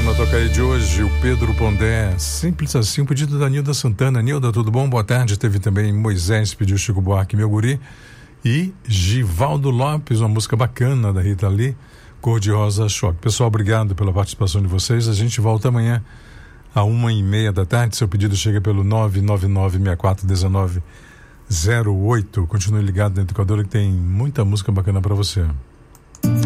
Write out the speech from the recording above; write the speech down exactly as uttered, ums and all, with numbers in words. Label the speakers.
Speaker 1: na Tocaí de hoje, o Pedro Pondé, simples assim, um pedido da Nilda Santana. Nilda, tudo bom? Boa tarde. Teve também Moisés, pediu Chico Buarque, Meu Guri, e Givaldo Lopes, uma música bacana da Rita Lee, Cor de Rosa Choque. Pessoal, obrigado pela participação de vocês. A gente volta amanhã a uma e meia da tarde. Seu pedido chega pelo nove nove nove, seis quatro um nove, zero oito. Continue ligado na Educadora que tem muita música bacana para você.